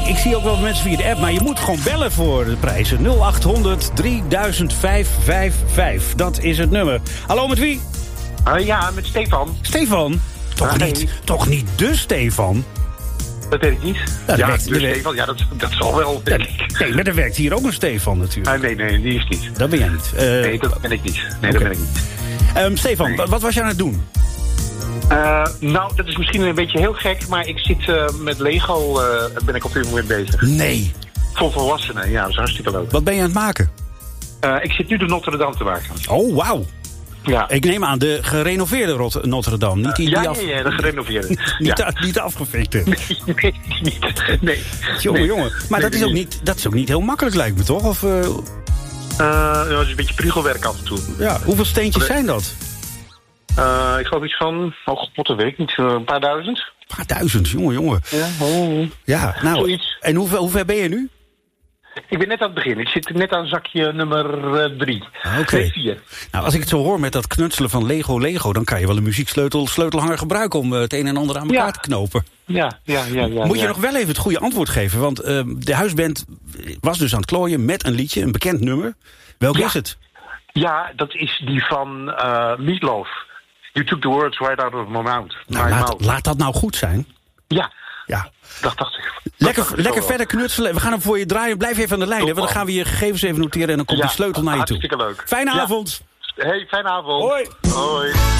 Ik zie ook wel mensen via de app, maar je moet gewoon bellen voor de prijzen. 0800 3555. Dat is het nummer. Hallo, met wie? Ja, met Stefan. Stefan? Toch niet de Stefan? Dat weet ik niet. Stefan, ja, dat zal wel, denk ik. Nee, maar er werkt hier ook een Stefan natuurlijk. Nee, die is niet. Dat ben jij niet. Nee, dat ben ik niet. Nee, dat ben ik niet. Stefan, wat was je aan het doen? Nou, dat is misschien een beetje heel gek, maar ik zit met Lego, ben ik op dit moment bezig. Nee. Voor volwassenen, ja, dat is hartstikke leuk. Wat ben je aan het maken? Ik zit nu de Notre Dame te maken. Oh, wauw. Ja. Ik neem aan de gerenoveerde Notre Dame. Niet die ja, de gerenoveerde. niet de afgefikte. Nee. Jongen. Maar dat is ook niet heel makkelijk, lijkt me, toch? Of, dat is een beetje priegelwerk af en toe. Ja, hoeveel steentjes zijn dat? Ik geloof iets van, dat weet ik niet, een paar duizend. Een paar duizend, jongen. Ja, nou, zoiets. En hoe ver ben je nu? Ik ben net aan het begin. Ik zit net aan zakje nummer 3. Oké. 4. Nou, als ik het zo hoor met dat knutselen van Lego, dan kan je wel een muzieksleutelhanger gebruiken om het een en ander aan elkaar te knopen. Ja. Moet je nog wel even het goede antwoord geven, want de huisband was dus aan het klooien met een liedje, een bekend nummer. Welk is het? Ja, dat is die van Meatloaf. You took the words right out of my mouth. Nou, laat dat nou goed zijn. Ja. Dat dacht ik. Lekker verder knutselen. We gaan hem voor je draaien. Blijf even aan de lijn. Want dan gaan we je gegevens even noteren en dan komt die sleutel naar je toe. Hartstikke leuk. Fijne avond. Hey, fijne avond. Hoi.